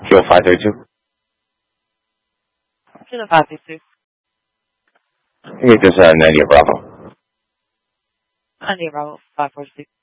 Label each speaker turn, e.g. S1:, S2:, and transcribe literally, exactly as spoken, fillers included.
S1: Kilo five thirty-two.
S2: Kilo five thirty-two.
S1: Get this uh, Nadia Bravo.
S2: Nadia Bravo five forty-six.